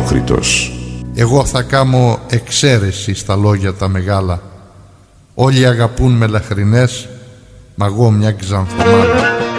Νεόκριτος. Εγώ θα κάμω εξαίρεση στα λόγια τα μεγάλα. Όλοι αγαπούν μελαχρινές, μ' αγώ μια ξανθομάνα.